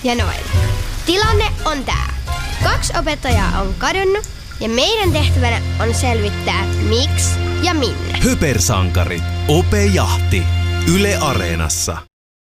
ja Noel. Tilanne on tää. 2 opettajaa on kadonnut ja meidän tehtävänä on selvittää miksi ja minne. Höpersankarit. Ope Jahti. Yle Areenassa.